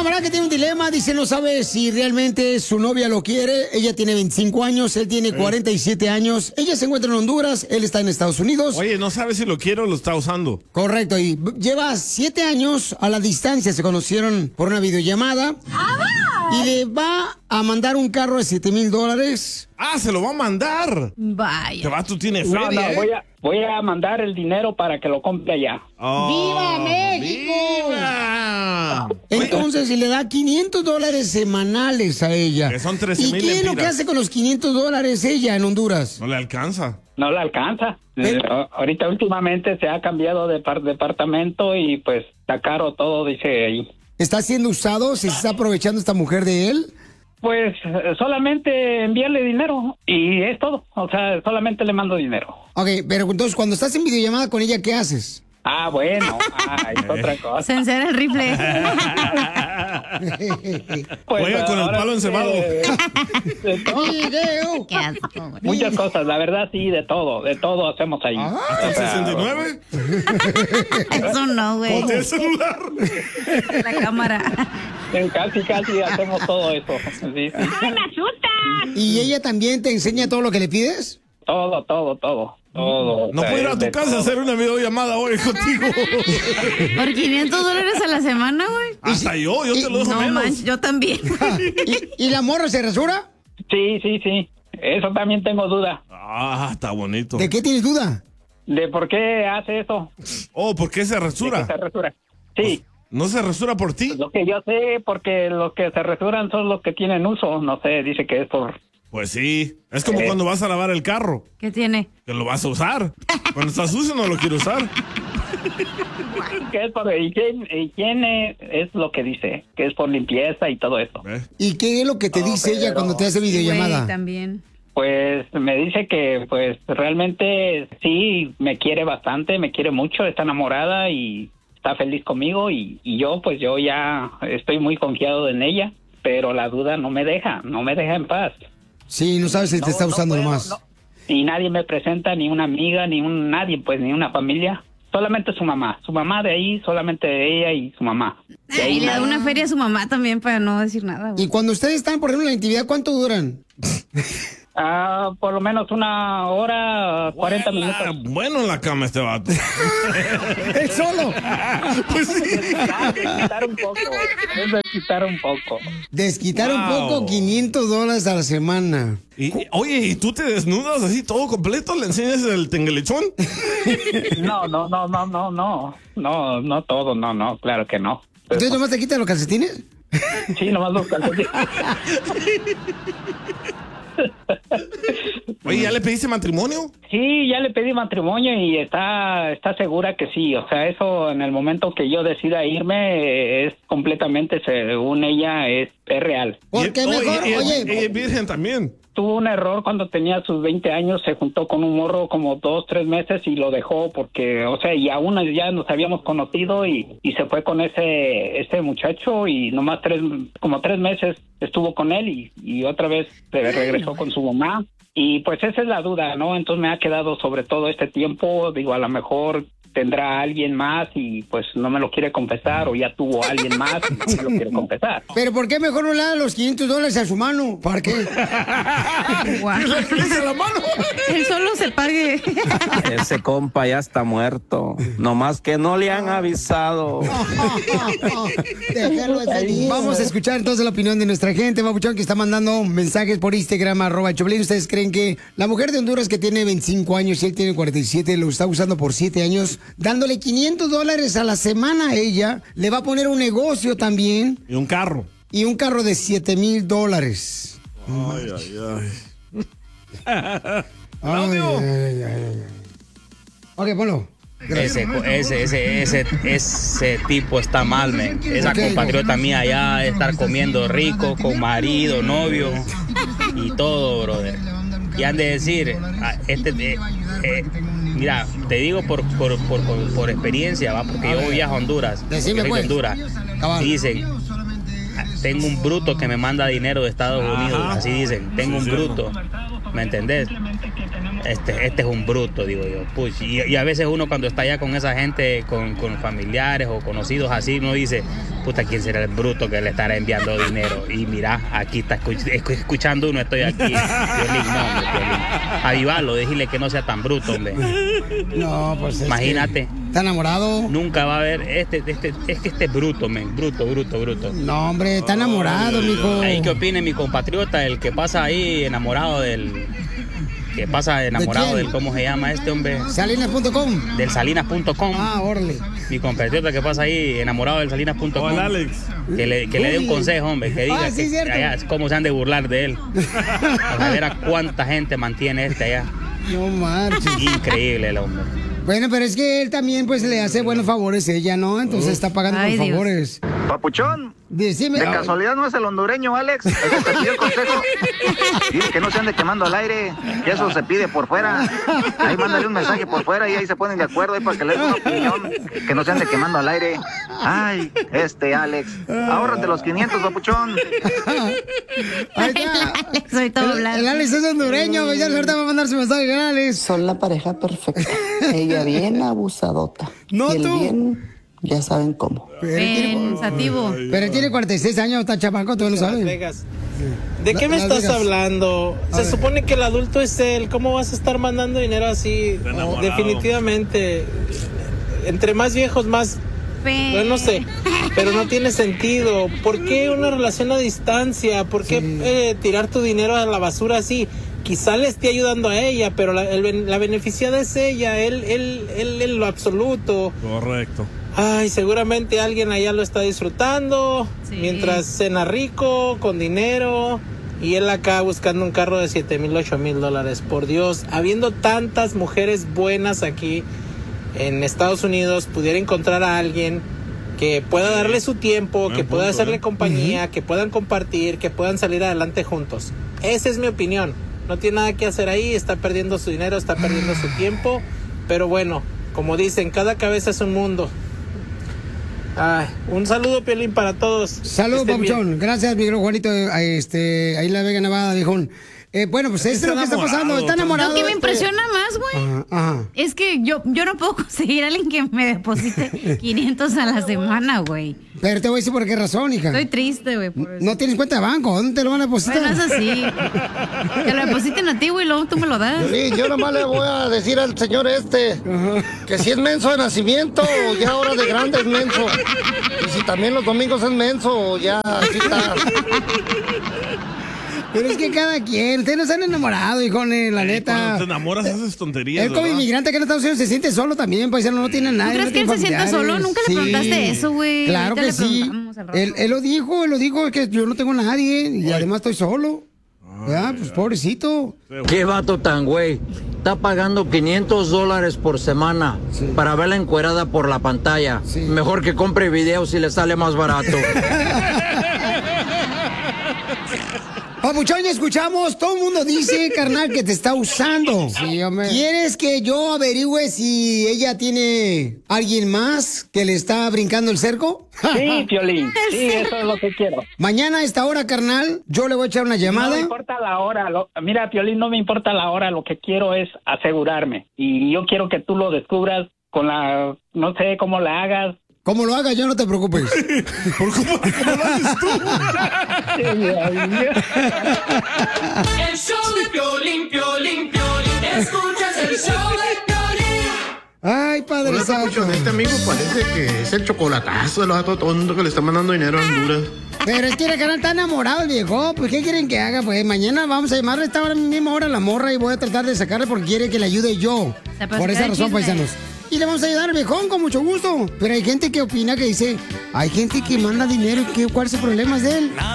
camarada que tiene un dilema, dice, no sabe si realmente su novia lo quiere. Ella tiene 25 años, él tiene 47 años. Ella se encuentra en Honduras, él está en Estados Unidos. Oye, no sabe si lo quiere o lo está usando. Correcto, y lleva 7 años a la distancia, se conocieron por una videollamada. Y le va a mandar un carro de $7,000. Ah, se lo va a mandar. Vaya. Te vas, tú tienes feria, voy a mandar el dinero para que lo compre allá. ¡Viva México! ¡Viva! Entonces, si le da $500 semanales a ella. Que son ¿Y 13,000 qué es lo lempiras. que hace con los $500 ella en Honduras? No le alcanza. No le alcanza. Ahorita últimamente se ha cambiado de departamento y pues está caro todo, dice ahí. ¿Está siendo usado? ¿Se está aprovechando esta mujer de él? Pues solamente enviarle dinero y es todo. O sea, solamente le mando dinero. Ok, pero entonces cuando estás en videollamada con ella, ¿qué haces? Ah, bueno. Es otra cosa. Se encera el rifle. Pues, Juega con el ahora palo sí encebado. ¡Video! Qué asco, güey. Muchas cosas, la verdad sí, de todo hacemos ahí. ¿Hasta el 69? Eso no, güey. Ponte el celular. La cámara. Casi hacemos todo eso. Sí, sí. ¡Ay, me asusta! ¿Y ella también te enseña todo lo que le pides? Todo. No puedo ir a tu casa a hacer una videollamada hoy contigo. Por $500 a la semana, güey. Hasta yo te lo dejo No menos. manches, yo también. ¿Y la morra se rasura? Sí. Eso también tengo duda. Ah, está bonito. ¿De qué tienes duda? ¿De por qué hace eso? Oh, ¿por qué se ¿De qué rasura? se rasura? Sí. ¿No se rasura por ti? Lo que yo sé, porque los que se rasuran son los que tienen uso. No sé, dice que es por... Pues sí. Es como cuando vas a lavar el carro, ¿Qué tiene? que lo vas a usar. Cuando está sucio no lo quiero usar. Que es por higiene, es lo que dice, que es por limpieza y todo eso. ¿Y qué es lo que te dice ella cuando te hace videollamada? Güey, también. Pues me dice que pues realmente sí, me quiere bastante, me quiere mucho, está enamorada y está feliz conmigo y yo ya estoy muy confiado en ella, pero la duda no me deja en paz. Sí, no sabes si te está usando puedo, nomás. no. Y nadie me presenta, ni una amiga, nadie, pues ni una familia. Solamente su mamá de ahí, solamente ella y su mamá. De ahí Y le da nadie. una feria a su mamá también para no decir nada, güey. Y cuando ustedes están, por ejemplo, en la intimidad, ¿cuánto duran? Por lo menos 1 hora, 40 minutos. Bueno en la cama este vato. ¡Él solo! Pues sí. Desquitar un poco. Es desquitar un poco. Desquitar un poco, $500 a la semana. Oye, ¿y tú te desnudas así todo completo? ¿Le enseñas el tengelechón? No todo, no, claro que no. ¿Entonces nomás te quitan los calcetines? Sí, nomás los calcetines. Oye, ¿ya le pediste matrimonio? Sí, ya le pedí matrimonio y está segura que sí. O sea, eso en el momento que yo decida irme es completamente, según ella, es real. Porque mejor, oye... Ella es virgen también. Tuvo un error cuando tenía sus 20 años, se juntó con un morro como 2-3 meses y lo dejó porque, o sea, y aún ya nos habíamos conocido y se fue con ese muchacho y nomás como 3 meses estuvo con él y otra vez se regresó con su mamá. Y pues esa es la duda, ¿no? Entonces me ha quedado sobre todo este tiempo, digo, a lo mejor tendrá alguien más y pues no me lo quiere confesar o ya tuvo a alguien más y no me lo quiere confesar. ¿Pero por qué mejor no le da los $500 a su mano? ¿Para qué? Guau. la mano. Él solo se pague. Ese compa ya está muerto. Nomás que no le han avisado. Vamos a escuchar entonces la opinión de nuestra gente, Papuchón, que está mandando mensajes por Instagram, @Choplin. ¿Ustedes creen que la mujer de Honduras que tiene 25 años y él tiene 47, lo está usando por 7 años, dándole $500 a la semana a ella, le va a poner un negocio también? Y un carro. Y un carro de $7,000. Ok, ponlo. Ese tipo está mal, men. Esa compatriota mía ya estar comiendo rico con marido, novio y todo, brother. Y han de decir, mira, te digo por experiencia, ¿va? Porque yo viajo a Honduras. Decime, soy de pues. Honduras. Dicen, tengo un bruto que me manda dinero de Estados Unidos. Así dicen, tengo un bruto. ¿Me entendés? este es un bruto, digo yo. Pues, y a veces uno cuando está allá con esa gente, con familiares o conocidos así, uno dice, puta, ¿quién será el bruto que le estará enviando dinero? Y mira, aquí está escuchando uno, estoy aquí. Piolín, no, hombre, Piolín. Avivalo, decirle que no sea tan bruto, hombre. No, pues imagínate. ¿Está enamorado? Nunca va a haber, es que este es bruto, men, bruto. No, hombre, está enamorado, mijo. Ahí qué opine mi compatriota, el que pasa ahí enamorado del... Que pasa enamorado del, ¿cómo se llama este hombre? Salinas.com. Del Salinas.com. Ah, órale. Mi compatriota que pasa ahí enamorado del Salinas.com. Hola, Alex. Que le dé un consejo, hombre, que diga sí, que allá, cómo se han de burlar de él. A ver a cuánta gente mantiene allá. No marches. Increíble el hombre. Bueno, pero es que él también pues le hace buenos favores a ella, ¿no? Entonces está pagando los favores. Papuchón, decime. ¿De casualidad no es el hondureño, Alex? El que te pidió el consejo. Dile que no se ande quemando al aire, que eso se pide por fuera. Ahí mándale un mensaje por fuera y ahí se ponen de acuerdo ahí para que le den una opinión, que no se ande quemando al aire. Ay, Alex, ahórrate los 500, papuchón. Ahí está. Alex, soy todo blanco. El Alex es hondureño, ya ahorita va a mandar su mensaje, Alex. Son la pareja perfecta. Ella bien abusadota. No, y él tú. bien, ya saben cómo. Pensativo. Pero él tiene 46 años, está chamaco, tú lo sabes. ¿De qué me estás hablando? Se supone que el adulto es él. ¿Cómo vas a estar mandando dinero así? No, definitivamente. Entre más viejos, más... Bueno, no sé, pero no tiene sentido. ¿Por qué una relación a distancia? ¿Por qué tirar tu dinero a la basura así? Quizá le esté ayudando a ella, pero la beneficiada es ella, él en lo absoluto. Correcto. Ay, seguramente alguien allá lo está disfrutando, mientras cena rico, con dinero, y él acá buscando un carro de $7,000, $8,000. Por Dios, habiendo tantas mujeres buenas aquí en Estados Unidos, pudiera encontrar a alguien que pueda darle su tiempo, que pueda hacerle compañía, que puedan compartir, que puedan salir adelante juntos. Esa es mi opinión. No tiene nada que hacer ahí, está perdiendo su dinero, está perdiendo su tiempo, pero bueno, como dicen, cada cabeza es un mundo. Ay, un saludo, Piolín, para todos. Saludos, papuchón. Gracias, mi gran Juanito, ahí la Vega Nevada, viejón. Bueno, pues esto es lo que está pasando, está enamorado. Lo que me impresiona más, güey, es que yo no puedo conseguir a alguien que me deposite 500 a la semana, güey. Pero te voy a decir por qué razón, hija. Estoy triste, güey. No tienes cuenta de banco, ¿dónde te lo van a depositar? Bueno, es así. Que lo depositen a ti, güey, luego tú me lo das. Sí, yo nomás le voy a decir al señor que si es menso de nacimiento, ya ahora de grande es menso. Y si también los domingos es menso, ya así está. Pero es que cada quien, ustedes no se han enamorado, hijones, la neta. Cuando te enamoras haces tonterías. Él como inmigrante acá en Estados Unidos se siente solo también, pues no tiene nada. ¿Tú crees que él se sienta solo? Nunca le preguntaste eso, güey. Claro que sí. Él lo dijo, que yo no tengo a nadie y además estoy solo. Ya, pues pobrecito. Qué vato tan güey. Está pagando $500 por semana para verla encuerada por la pantalla. Mejor que compre videos y le sale más barato. Papuchón, ya escuchamos, todo el mundo dice, carnal, que te está usando. Sí, hombre. ¿Quieres que yo averigüe si ella tiene alguien más que le está brincando el cerco? Sí, Piolín, sí, eso es lo que quiero. Mañana a esta hora, carnal, yo le voy a echar una llamada. No me importa la hora, mira, Piolín, no me importa la hora, lo que quiero es asegurarme. Y yo quiero que tú lo descubras con no sé cómo la hagas. Como lo haga yo, no te preocupes. ¿Cómo lo haces tú? El show de Piolín, Piolín, Piolín. Escuchas el show de Piolín. Ay, padre santo. Este amigo parece que es el chocolatazo de los datos tontos que le está mandando dinero a Honduras. Pero es que el canal está enamorado, el viejo. Pues, ¿qué quieren que haga? Pues mañana vamos a llamarle a esta misma hora a la morra y voy a tratar de sacarle porque quiere que le ayude yo. Por esa razón, paisanos. Y le vamos a ayudar al viejón con mucho gusto. Pero hay gente que opina, que dice, hay gente que manda dinero y ¿cuál es el problema de él?